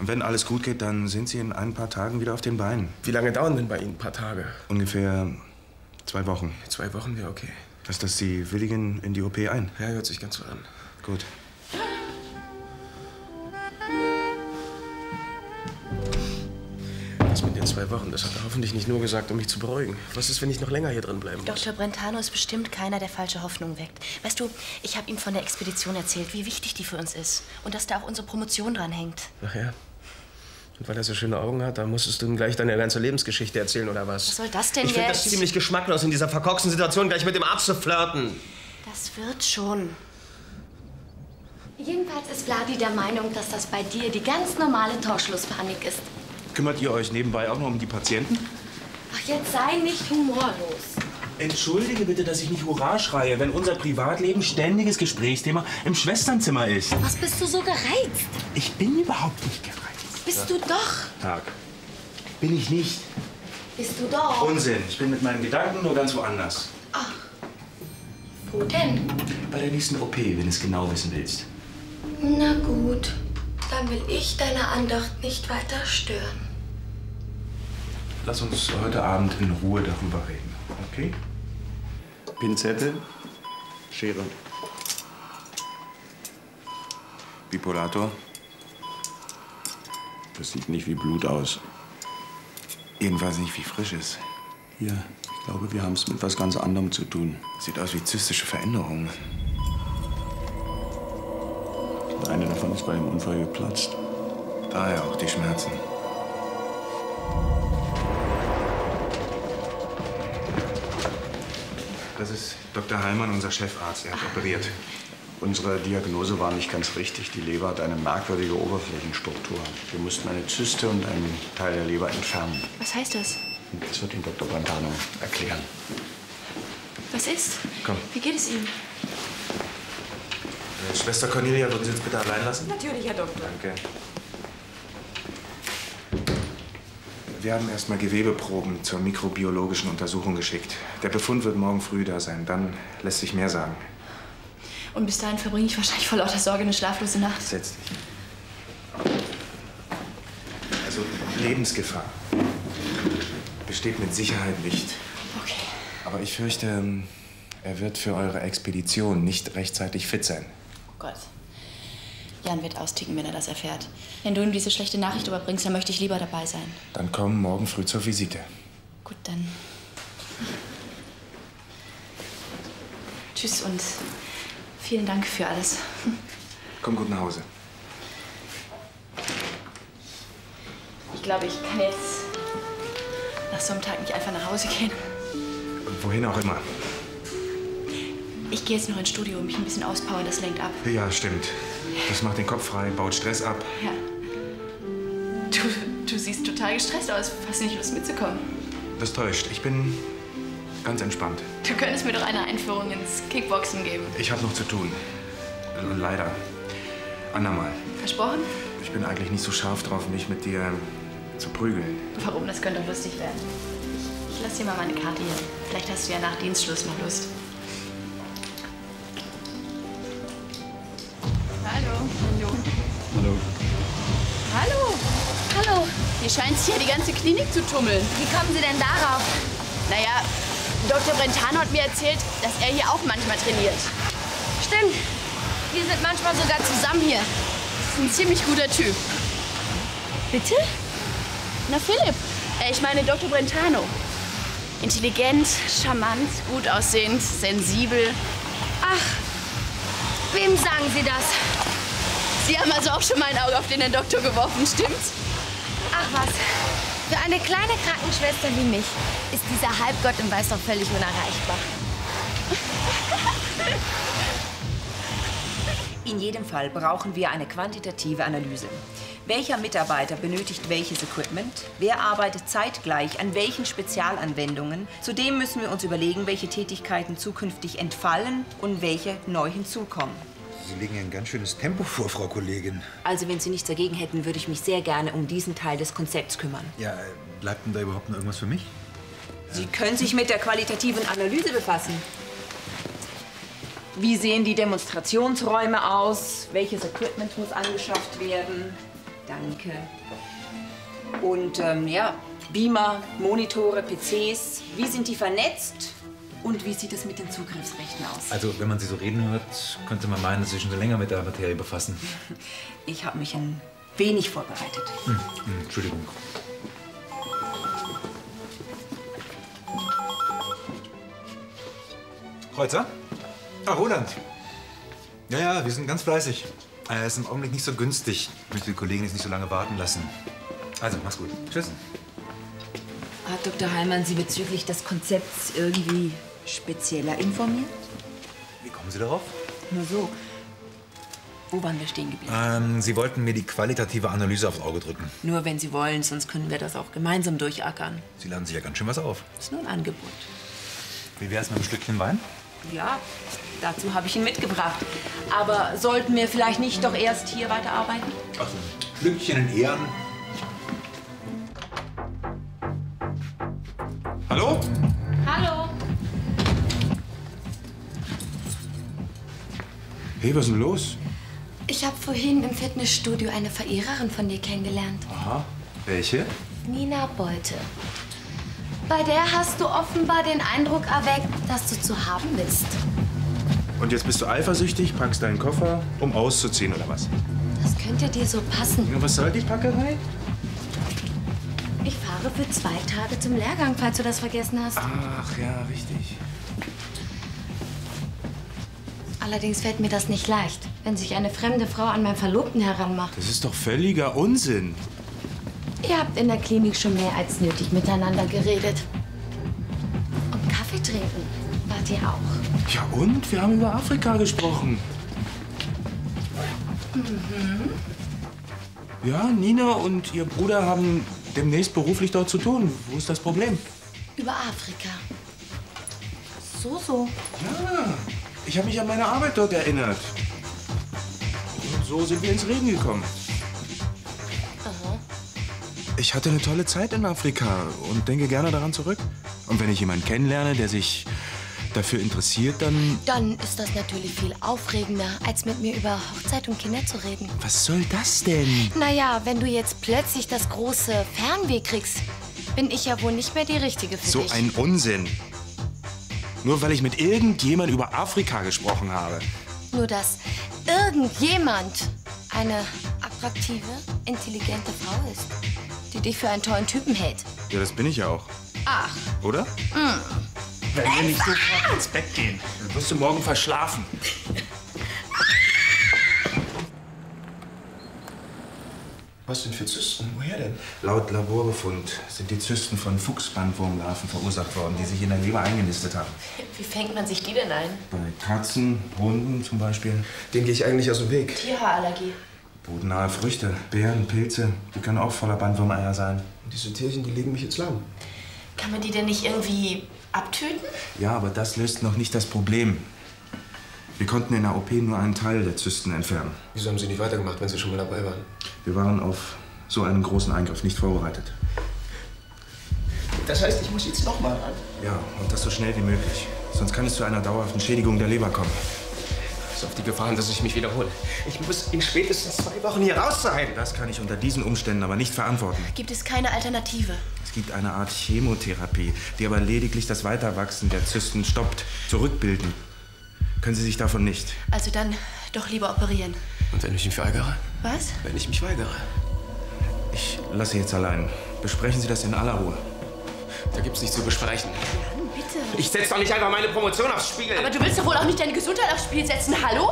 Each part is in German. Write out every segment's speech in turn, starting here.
Und wenn alles gut geht, dann sind Sie in ein paar Tagen wieder auf den Beinen. Wie lange dauern denn bei Ihnen ein paar Tage? Ungefähr 2 Wochen. 2 Wochen wäre okay. Heißt das, Sie willigen in die OP ein? Ja, hört sich ganz so an. Gut. Das mit den 2 Wochen, das hat er hoffentlich nicht nur gesagt, um mich zu beruhigen. Was ist, wenn ich noch länger hier drin bleiben muss? Dr. Brentano ist bestimmt keiner, der falsche Hoffnung weckt. Weißt du, ich habe ihm von der Expedition erzählt, wie wichtig die für uns ist. Und dass da auch unsere Promotion dran hängt. Ach ja. Und weil er so schöne Augen hat, da musstest du ihm gleich deine ganze Lebensgeschichte erzählen, oder was? Was soll das denn Ich finde jetzt? das ziemlich geschmacklos, in dieser verkorksten Situation gleich mit dem Arzt zu flirten. Das wird schon. Jedenfalls ist Vladi der Meinung, dass das bei dir die ganz normale Torschlusspanik ist. Kümmert ihr euch nebenbei auch noch um die Patienten? Ach, jetzt sei nicht humorlos. Entschuldige bitte, dass ich nicht Hurra schreie, wenn unser Privatleben ständiges Gesprächsthema im Schwesternzimmer ist. Was bist du so gereizt? Ich bin überhaupt nicht gereizt. Bist du doch. Tag. Bin ich nicht. Bist du doch. Unsinn. Ich bin mit meinen Gedanken nur ganz woanders. Ach. Wo denn? Bei der nächsten OP, wenn du es genau wissen willst. Na gut. Dann will ich deine Andacht nicht weiter stören. Lass uns heute Abend in Ruhe darüber reden, okay? Pinzette, Schere. Bipolator. Das sieht nicht wie Blut aus. Jedenfalls nicht wie frisches. Hier, ich glaube, wir haben es mit was ganz anderem zu tun. Sieht aus wie zystische Veränderungen. Eine davon ist bei dem Unfall geplatzt. Daher auch die Schmerzen. Das ist Dr. Heilmann, unser Chefarzt. Er hat operiert. Unsere Diagnose war nicht ganz richtig. Die Leber hat eine merkwürdige Oberflächenstruktur. Wir mussten eine Zyste und einen Teil der Leber entfernen. Was heißt das? Das wird Ihnen Dr. Brentano erklären. Was ist? Komm. Wie geht es ihm? Schwester Cornelia, würden Sie uns bitte allein lassen? Natürlich, Herr Doktor. Danke. Wir haben erstmal Gewebeproben zur mikrobiologischen Untersuchung geschickt. Der Befund wird morgen früh da sein. Dann lässt sich mehr sagen. Und bis dahin verbringe ich wahrscheinlich vor lauter Sorge eine schlaflose Nacht. Setz dich. Also Lebensgefahr besteht mit Sicherheit nicht. Okay. Aber ich fürchte, er wird für eure Expedition nicht rechtzeitig fit sein. Oh Gott. Jan wird austicken, wenn er das erfährt. Wenn du ihm diese schlechte Nachricht überbringst, dann möchte ich lieber dabei sein. Dann komm morgen früh zur Visite. Gut, dann. Tschüss und vielen Dank für alles. Komm gut nach Hause. Ich glaube, ich kann jetzt nach so einem Tag nicht einfach nach Hause gehen. Und wohin auch immer. Ich gehe jetzt noch ins Studio und mich ein bisschen auspowern, das lenkt ab. Ja, stimmt. Das macht den Kopf frei, baut Stress ab. Ja. Du siehst total gestresst aus. Hast du nicht Lust mitzukommen? Das täuscht. Ich bin ganz entspannt. Du könntest mir doch eine Einführung ins Kickboxen geben. Ich habe noch zu tun. Leider. Andermal. Versprochen? Ich bin eigentlich nicht so scharf drauf, mich mit dir zu prügeln. Warum? Das könnte doch lustig werden. Ich lasse dir mal meine Karte hier. Vielleicht hast du ja nach Dienstschluss noch Lust. Hallo. Hallo. Hallo. Hallo. Hier scheint sich ja die ganze Klinik zu tummeln. Wie kommen Sie denn darauf? Naja, Dr. Brentano hat mir erzählt, dass er hier auch manchmal trainiert. Stimmt. Wir sind manchmal sogar zusammen hier. Das ist ein ziemlich guter Typ. Bitte? Na, Philipp. Ich meine Dr. Brentano. Intelligent, charmant, gut aussehend, sensibel. Ach, wem sagen Sie das? Sie haben also auch schon mal ein Auge auf den Herrn Doktor geworfen, stimmt's? Ach was. Für eine kleine Krankenschwester wie mich ist dieser Halbgott im Weiß doch völlig unerreichbar. In jedem Fall brauchen wir eine quantitative Analyse. Welcher Mitarbeiter benötigt welches Equipment? Wer arbeitet zeitgleich an welchen Spezialanwendungen? Zudem müssen wir uns überlegen, welche Tätigkeiten zukünftig entfallen und welche neu hinzukommen. Sie legen ein ganz schönes Tempo vor, Frau Kollegin. Also, wenn Sie nichts dagegen hätten, würde ich mich sehr gerne um diesen Teil des Konzepts kümmern. Ja, bleibt denn da überhaupt noch irgendwas für mich? Sie können sich mit der qualitativen Analyse befassen. Wie sehen die Demonstrationsräume aus? Welches Equipment muss angeschafft werden? Danke. Und ja, Beamer, Monitore, PCs, wie sind die vernetzt? Und wie sieht es mit den Zugriffsrechten aus? Also, wenn man Sie so reden hört, könnte man meinen, dass Sie sich schon länger mit der Materie befassen. Ich habe mich ein wenig vorbereitet. Entschuldigung. Kreuzer? Ah, Roland. Ja, wir sind ganz fleißig. Ist im Augenblick nicht so günstig. Ich möchte die Kollegen jetzt nicht so lange warten lassen. Also, mach's gut. Tschüss. Hat Dr. Heilmann Sie bezüglich des Konzepts irgendwie spezieller informiert? Wie kommen Sie darauf? Nur so. Wo waren wir stehen geblieben? Sie wollten mir die qualitative Analyse aufs Auge drücken. Nur wenn Sie wollen, sonst können wir das auch gemeinsam durchackern. Sie laden sich ja ganz schön was auf. Das ist nur ein Angebot. Wie wär's mit einem Stückchen Wein? Ja, dazu habe ich ihn mitgebracht. Aber sollten wir vielleicht nicht doch erst hier weiterarbeiten? Ach so, ein Schlückchen in Ehren. Hallo? Hallo. Hey, was ist denn los? Ich habe vorhin im Fitnessstudio eine Verehrerin von dir kennengelernt. Aha. Welche? Nina Bolte. Bei der hast du offenbar den Eindruck erweckt, dass du zu haben bist. Und jetzt bist du eifersüchtig, packst deinen Koffer, um auszuziehen, oder was? Das könnte dir so passen. Ja, was soll die Packerei? Ich fahre für 2 Tage zum Lehrgang, falls du das vergessen hast. Ach ja, richtig. Allerdings fällt mir das nicht leicht, wenn sich eine fremde Frau an meinen Verlobten heranmacht. Das ist doch völliger Unsinn. Ihr habt in der Klinik schon mehr als nötig miteinander geredet. Und Kaffee trinken wart ihr auch. Ja und? Wir haben über Afrika gesprochen. Ja, Nina und ihr Bruder haben demnächst beruflich dort zu tun. Wo ist das Problem? Über Afrika. So. Ja, ich habe mich an meine Arbeit dort erinnert. Und so sind wir ins Reden gekommen. Aha. Ich hatte eine tolle Zeit in Afrika und denke gerne daran zurück. Und wenn ich jemanden kennenlerne, der sich dafür interessiert, dann... Dann ist das natürlich viel aufregender, als mit mir über Hochzeit und Kinder zu reden. Was soll das denn? Naja, wenn du jetzt plötzlich das große Fernweh kriegst, bin ich ja wohl nicht mehr die Richtige für So dich. ein Unsinn. Nur weil ich mit irgendjemand über Afrika gesprochen habe. Nur, dass irgendjemand eine attraktive, intelligente Frau ist, die dich für einen tollen Typen hält. Ja, das bin ich ja auch. Ach. Oder? Wenn wir nicht sofort ins Bett gehen, dann wirst du morgen verschlafen. Was denn für Zysten? Woher denn? Laut Laborbefund sind die Zysten von Fuchsbandwurmlarven verursacht worden, die sich in der Leber eingenistet haben. Wie fängt man sich die denn ein? Bei Katzen, Hunden zum Beispiel. Den gehe ich eigentlich aus dem Weg. Tierhaarallergie. Bodennahe Früchte, Beeren, Pilze, die können auch voller Bandwurmeier sein. Und diese Tierchen, die legen mich jetzt lahm. Kann man die denn nicht irgendwie abtöten? Ja, aber das löst noch nicht das Problem. Wir konnten in der OP nur einen Teil der Zysten entfernen. Wieso haben Sie nicht weitergemacht, wenn Sie schon mal dabei waren? Wir waren auf so einen großen Eingriff nicht vorbereitet. Das heißt, ich muss jetzt noch mal ran? Ja, und das so schnell wie möglich. Sonst kann es zu einer dauerhaften Schädigung der Leber kommen. Das ist auf die Gefahr, dass ich mich wiederhole. Ich muss in spätestens 2 Wochen hier raus sein. Das kann ich unter diesen Umständen aber nicht verantworten. Gibt es keine Alternative? Es gibt eine Art Chemotherapie, die aber lediglich das Weiterwachsen der Zysten stoppt. Zurückbilden können Sie sich davon nicht. Also dann doch lieber operieren. Und wenn ich mich weigere? Was? Wenn ich mich weigere? Ich lasse Sie jetzt allein. Besprechen Sie das in aller Ruhe. Da gibt's nichts zu besprechen. Jan, bitte. Ich setze doch nicht einfach meine Promotion aufs Spiel. Aber du willst doch wohl auch nicht deine Gesundheit aufs Spiel setzen, hallo?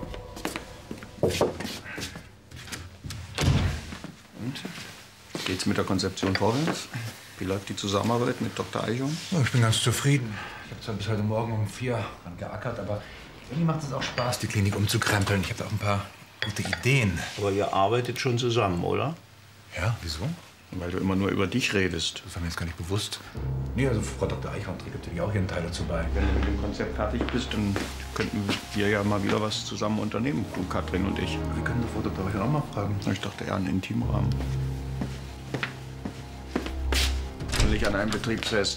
Und? Geht's mit der Konzeption vorwärts? Wie läuft die Zusammenarbeit mit Dr. Eichhorn? Ja, ich bin ganz zufrieden. Ich habe zwar bis heute Morgen um 4 dran geackert, aber irgendwie macht es auch Spaß, die Klinik umzukrempeln. Ich habe da auch ein paar gute Ideen. Aber ihr arbeitet schon zusammen, oder? Ja, wieso? Weil du immer nur über dich redest. Das war mir jetzt gar nicht bewusst. Nee, also Frau Dr. Eichhorn trägt natürlich auch ihren Teil dazu bei. Wenn du mit dem Konzept fertig bist, dann könnten wir ja mal wieder was zusammen unternehmen, du, Katrin und ich. Wir können Frau Dr. Eichhorn auch mal fragen. Ich dachte eher einen Intimrahmen. Will ich an einem Betriebsfest?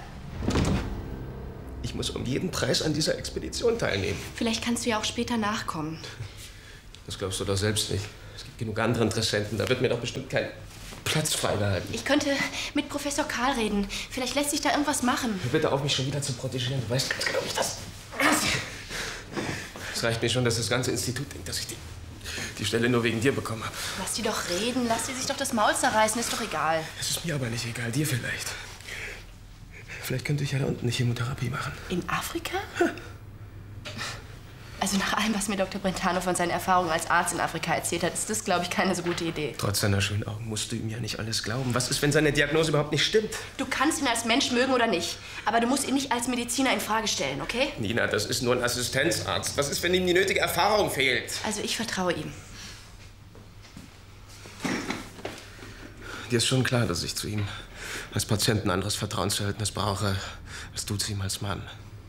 Ich muss um jeden Preis an dieser Expedition teilnehmen. Vielleicht kannst du ja auch später nachkommen. Das glaubst du doch selbst nicht. Es gibt genug andere Interessenten. Da wird mir doch bestimmt kein Platz freigehalten. Ich könnte mit Professor Karl reden. Vielleicht lässt sich da irgendwas machen. Hör bitte auf, mich schon wieder zu protegieren. Du weißt ganz genau, wie ich das... Es reicht mir schon, dass das ganze Institut denkt, dass ich die Stelle nur wegen dir bekommen habe. Lass die doch reden. Lass die sich doch das Maul zerreißen. Ist doch egal. Es ist mir aber nicht egal. Dir vielleicht. Vielleicht könnte ich ja da unten eine Chemotherapie machen. In Afrika? Also nach allem, was mir Dr. Brentano von seinen Erfahrungen als Arzt in Afrika erzählt hat, ist das, glaube ich, keine so gute Idee. Trotz seiner schönen Augen musst du ihm ja nicht alles glauben. Was ist, wenn seine Diagnose überhaupt nicht stimmt? Du kannst ihn als Mensch mögen oder nicht. Aber du musst ihn nicht als Mediziner in Frage stellen, okay? Nina, das ist nur ein Assistenzarzt. Was ist, wenn ihm die nötige Erfahrung fehlt? Also ich vertraue ihm. Dir ist schon klar, dass ich zu ihm als Patient ein anderes Vertrauensverhältnis brauche, als du zu ihm als Mann.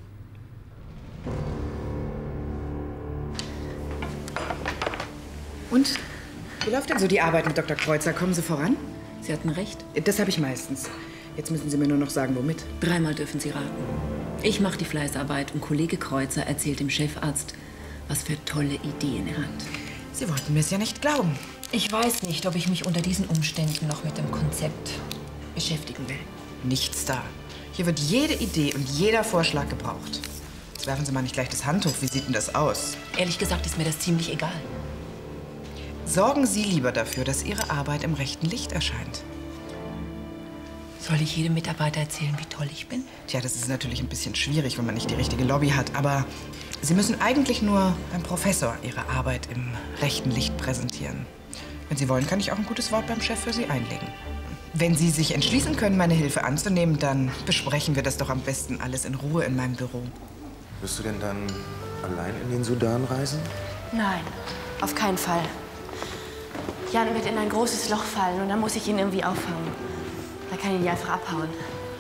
Und? Wie läuft denn so die Arbeit mit Dr. Kreuzer? Kommen Sie voran? Sie hatten recht. Das habe ich meistens. Jetzt müssen Sie mir nur noch sagen, womit. 3-mal dürfen Sie raten. Ich mache die Fleißarbeit und Kollege Kreuzer erzählt dem Chefarzt, was für tolle Ideen er hat. Sie wollten mir es ja nicht glauben. Ich weiß nicht, ob ich mich unter diesen Umständen noch mit dem Konzept beschäftigen will. Nichts da. Hier wird jede Idee und jeder Vorschlag gebraucht. Jetzt werfen Sie mal nicht gleich das Handtuch. Wie sieht denn das aus? Ehrlich gesagt ist mir das ziemlich egal. Sorgen Sie lieber dafür, dass Ihre Arbeit im rechten Licht erscheint. Soll ich jedem Mitarbeiter erzählen, wie toll ich bin? Tja, das ist natürlich ein bisschen schwierig, wenn man nicht die richtige Lobby hat. Aber Sie müssen eigentlich nur beim Professor Ihre Arbeit im rechten Licht präsentieren. Wenn Sie wollen, kann ich auch ein gutes Wort beim Chef für Sie einlegen. Wenn Sie sich entschließen können, meine Hilfe anzunehmen, dann besprechen wir das doch am besten alles in Ruhe in meinem Büro. Wirst du denn dann allein in den Sudan reisen? Nein, auf keinen Fall. Jan wird in ein großes Loch fallen und dann muss ich ihn irgendwie auffangen. Da kann ich ihn einfach abhauen.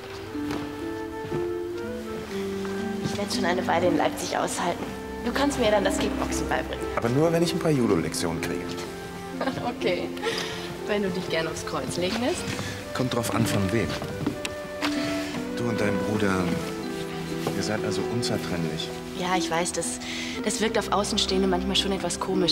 Ich werde schon eine Weile in Leipzig aushalten. Du kannst mir dann das Kickboxen beibringen. Aber nur, wenn ich ein paar Judo-Lektionen kriege. Okay. Wenn du dich gern aufs Kreuz legen lässt. Kommt drauf an, von wem. Du und dein Bruder, ihr seid also unzertrennlich. Ja, ich weiß, das wirkt auf Außenstehende manchmal schon etwas komisch.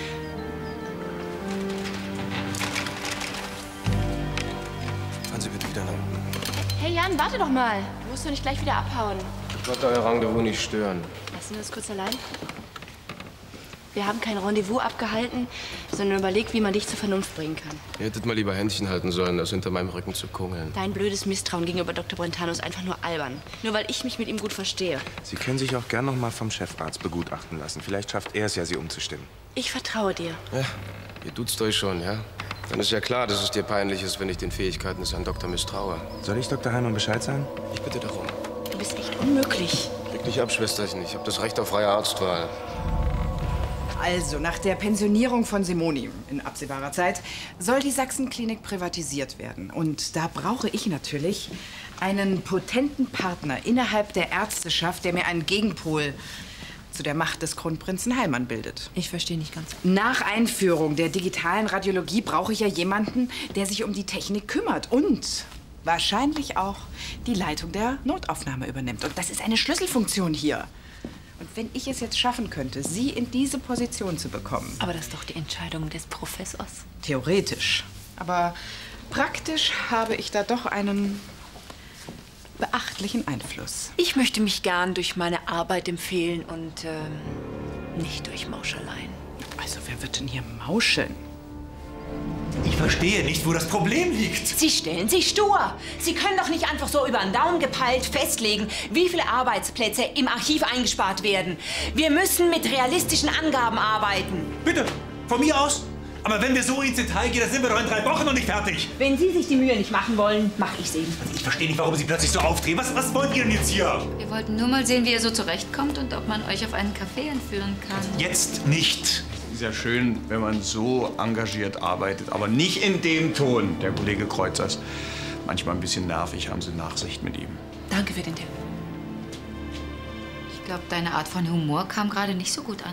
Fahren Sie bitte wieder nach unten. Hey Jan, warte doch mal. Du musst doch nicht gleich wieder abhauen. Ich wollte euer Rendezvous nicht stören. Lassen wir das kurz allein? Wir haben kein Rendezvous abgehalten, sondern überlegt, wie man dich zur Vernunft bringen kann. Ihr hättet mal lieber Händchen halten sollen, als hinter meinem Rücken zu kungeln. Dein blödes Misstrauen gegenüber Dr. Brentano ist einfach nur albern. Nur weil ich mich mit ihm gut verstehe. Sie können sich auch gern noch mal vom Chefarzt begutachten lassen. Vielleicht schafft er es ja, Sie umzustimmen. Ich vertraue dir. Ja, ihr duzt euch schon, ja? Dann ist ja klar, dass es dir peinlich ist, wenn ich den Fähigkeiten des Herrn Doktor misstraue. Soll ich Dr. Heimann Bescheid sagen? Ich bitte darum. Du bist echt unmöglich. Leg dich ab, Schwesterchen. Ich habe das Recht auf freie Arztwahl. Also, nach der Pensionierung von Simoni in absehbarer Zeit soll die Sachsenklinik privatisiert werden. Und da brauche ich natürlich einen potenten Partner innerhalb der Ärzteschaft, der mir einen Gegenpol zu der Macht des Kronprinzen Heimann bildet. Ich verstehe nicht ganz. Nach Einführung der digitalen Radiologie brauche ich ja jemanden, der sich um die Technik kümmert und wahrscheinlich auch die Leitung der Notaufnahme übernimmt. Und das ist eine Schlüsselfunktion hier. Und wenn ich es jetzt schaffen könnte, Sie in diese Position zu bekommen... Aber das ist doch die Entscheidung des Professors. Theoretisch. Aber praktisch habe ich da doch einen beachtlichen Einfluss. Ich möchte mich gern durch meine Arbeit empfehlen und nicht durch Mauscheleien. Also, wer wird denn hier mauscheln? Ich verstehe nicht, wo das Problem liegt. Sie stellen sich stur. Sie können doch nicht einfach so über den Daumen gepeilt festlegen, wie viele Arbeitsplätze im Archiv eingespart werden. Wir müssen mit realistischen Angaben arbeiten. Bitte, von mir aus. Aber wenn wir so ins Detail gehen, dann sind wir doch in 3 Wochen noch nicht fertig. Wenn Sie sich die Mühe nicht machen wollen, mache ich sie. Also ich verstehe nicht, warum Sie plötzlich so aufdrehen. Was wollt ihr denn jetzt hier? Wir wollten nur mal sehen, wie ihr so zurechtkommt und ob man euch auf einen Kaffee entführen kann. Jetzt nicht. Ist ja schön, wenn man so engagiert arbeitet, aber nicht in dem Ton. Der Kollege Kreuzer ist manchmal ein bisschen nervig, haben Sie Nachsicht mit ihm. Danke für den Tipp. Ich glaube, deine Art von Humor kam gerade nicht so gut an.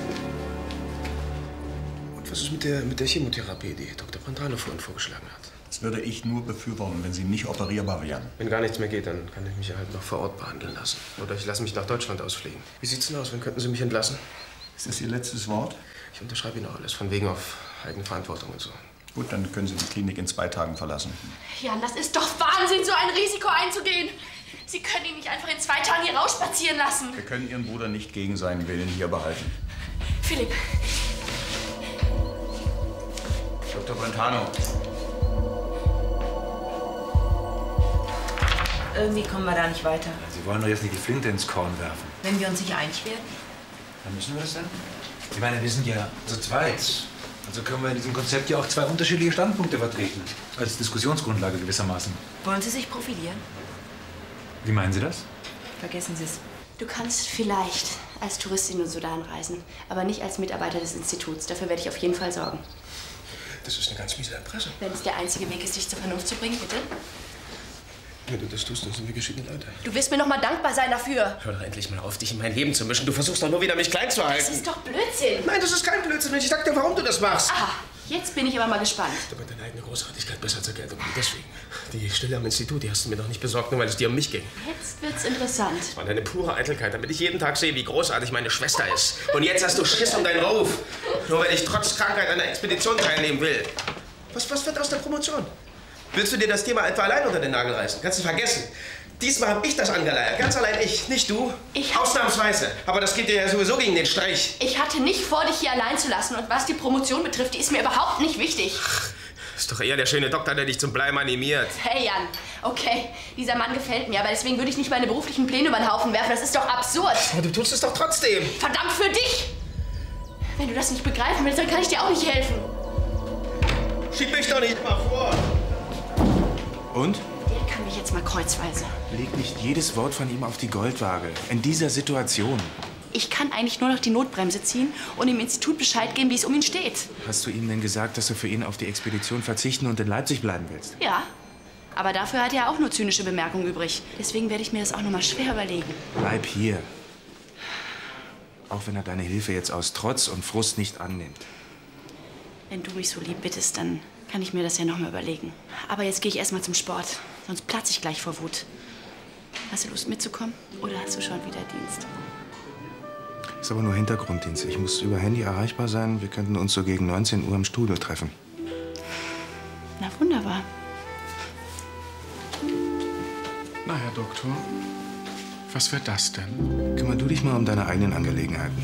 Und was ist mit der Chemotherapie, die Dr. Brentano vorhin vorgeschlagen hat? Das würde ich nur befürworten, wenn Sie nicht operierbar wären. Wenn gar nichts mehr geht, dann kann ich mich ja halt noch vor Ort behandeln lassen. Oder ich lasse mich nach Deutschland ausfliegen. Wie sieht's denn aus? Wann könnten Sie mich entlassen? Ist das Ihr letztes Wort? Ich unterschreibe Ihnen auch alles. Von wegen auf eigene Verantwortung und so. Gut, dann können Sie die Klinik in 2 Tagen verlassen. Jan, das ist doch Wahnsinn, so ein Risiko einzugehen. Sie können ihn nicht einfach in 2 Tagen hier rausspazieren lassen. Wir können Ihren Bruder nicht gegen seinen Willen hier behalten. Philipp. Dr. Brentano. Irgendwie kommen wir da nicht weiter. Sie wollen doch jetzt nicht die Flinte ins Korn werfen. Wenn wir uns nicht einig werden? Dann müssen wir das denn? Ich meine, wir sind ja zu zweit. Also können wir in diesem Konzept ja auch 2 unterschiedliche Standpunkte vertreten. Als Diskussionsgrundlage gewissermaßen. Wollen Sie sich profilieren? Wie meinen Sie das? Vergessen Sie es. Du kannst vielleicht als Touristin in den Sudan reisen, aber nicht als Mitarbeiter des Instituts. Dafür werde ich auf jeden Fall sorgen. Das ist eine ganz miese Erpressung. Wenn es der einzige Weg ist, dich zur Vernunft zu bringen, bitte. Wenn du das tust, dann sind wir geschiedene Leute. Du wirst mir noch mal dankbar sein dafür. Hör doch endlich mal auf, dich in mein Leben zu mischen. Du versuchst doch nur wieder, mich klein zu halten. Das ist doch Blödsinn. Nein, das ist kein Blödsinn. Ich sag dir, warum du das machst. Aha, jetzt bin ich aber mal gespannt. Damit deine eigene Großartigkeit besser zur Geltung kommt. Deswegen. Die Stelle am Institut, die hast du mir noch nicht besorgt, nur weil es dir um mich ging. Jetzt wird's interessant. Das war eine pure Eitelkeit, damit ich jeden Tag sehe, wie großartig meine Schwester ist. Und jetzt hast du Schiss um deinen Ruf. Nur weil ich trotz Krankheit an der Expedition teilnehmen will. Was wird aus der Promotion? Willst du dir das Thema etwa allein unter den Nagel reißen? Kannst du vergessen. Diesmal habe ich das angeleiert. Ganz allein ich, nicht du. Ausnahmsweise. Aber das geht dir ja sowieso gegen den Streich. Ich hatte nicht vor, dich hier allein zu lassen. Und was die Promotion betrifft, die ist mir überhaupt nicht wichtig. Ist doch eher der schöne Doktor, der dich zum Bleiben animiert. Hey, Jan. Okay, dieser Mann gefällt mir. Aber deswegen würde ich nicht meine beruflichen Pläne über den Haufen werfen. Das ist doch absurd. Aber du tust es doch trotzdem. Verdammt für dich! Wenn du das nicht begreifen willst, dann kann ich dir auch nicht helfen. Schieb mich doch nicht mal vor. Und? Der kann mich jetzt mal kreuzweise. Leg nicht jedes Wort von ihm auf die Goldwaage. In dieser Situation. Ich kann eigentlich nur noch die Notbremse ziehen und dem Institut Bescheid geben, wie es um ihn steht. Hast du ihm denn gesagt, dass du für ihn auf die Expedition verzichten und in Leipzig bleiben willst? Ja. Aber dafür hat er auch nur zynische Bemerkungen übrig. Deswegen werde ich mir das auch noch mal schwer überlegen. Bleib hier. Auch wenn er deine Hilfe jetzt aus Trotz und Frust nicht annimmt. Wenn du mich so lieb bittest, dann kann ich mir das ja noch mal überlegen. Aber jetzt gehe ich erst mal zum Sport. Sonst platze ich gleich vor Wut. Hast du Lust mitzukommen? Oder hast du schon wieder Dienst? Ist aber nur Hintergrunddienst. Ich muss über Handy erreichbar sein. Wir könnten uns so gegen 19 Uhr im Studio treffen. Na wunderbar. Na, Herr Doktor, was wird das denn? Kümmer du dich mal um deine eigenen Angelegenheiten.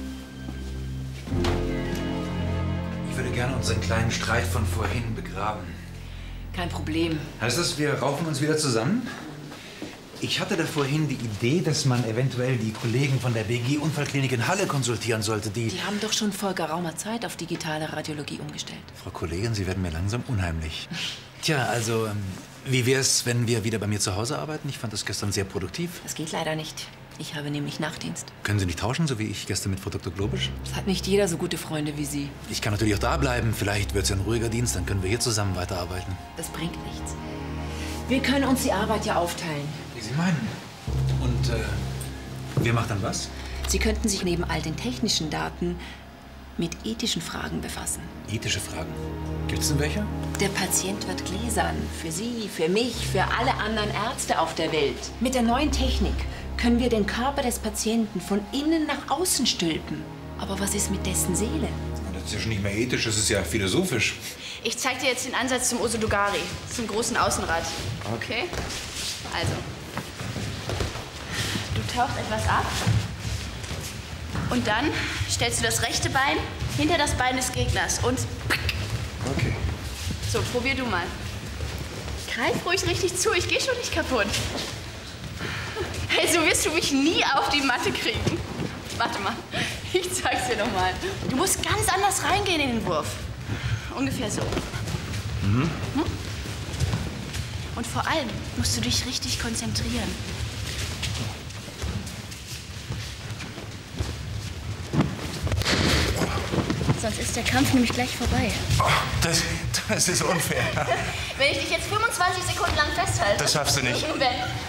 Ich würde gerne unseren kleinen Streit von vorhin begraben. Kein Problem. Heißt das, wir raufen uns wieder zusammen? Ich hatte da vorhin die Idee, dass man eventuell die Kollegen von der BG-Unfallklinik in Halle konsultieren sollte, Die haben doch schon vor geraumer Zeit auf digitale Radiologie umgestellt. Frau Kollegin, Sie werden mir langsam unheimlich. Tja, also, wie wär's, wenn wir wieder bei mir zu Hause arbeiten? Ich fand das gestern sehr produktiv. Das geht leider nicht. Ich habe nämlich Nachtdienst. Können Sie nicht tauschen, so wie ich gestern mit Frau Dr. Globisch? Es hat nicht jeder so gute Freunde wie Sie. Ich kann natürlich auch da bleiben. Vielleicht wird's ja ein ruhiger Dienst, dann können wir hier zusammen weiterarbeiten. Das bringt nichts. Wir können uns die Arbeit ja aufteilen. Wie Sie meinen. Und, wer macht dann was? Sie könnten sich neben all den technischen Daten mit ethischen Fragen befassen. Ethische Fragen? Gibt's denn welche? Der Patient wird gläsern. Für Sie, für mich, für alle anderen Ärzte auf der Welt. Mit der neuen Technik können wir den Körper des Patienten von innen nach außen stülpen. Aber was ist mit dessen Seele? Das ist ja schon nicht mehr ethisch, das ist ja philosophisch. Ich zeig dir jetzt den Ansatz zum Osodogari, zum großen Außenrad. Okay? Also. Du tauchst etwas ab. Und dann stellst du das rechte Bein hinter das Bein des Gegners und... Okay. So, probier du mal. Greif ruhig richtig zu, ich gehe schon nicht kaputt. Hey, so wirst du mich nie auf die Matte kriegen. Warte mal, ich zeig's dir noch mal. Du musst ganz anders reingehen in den Wurf. Ungefähr so. Mhm. Und vor allem musst du dich richtig konzentrieren. Sonst ist der Kampf nämlich gleich vorbei. Oh, das ist unfair. Wenn ich dich jetzt 25 Sekunden lang festhalte... Das schaffst du nicht. Wenn...